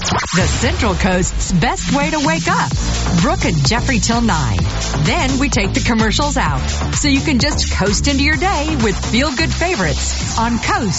The Central Coast's best way to wake up. Brooke and Jeffrey till 9. Then we take the commercials out, so you can just coast into your day with feel-good favorites on Coast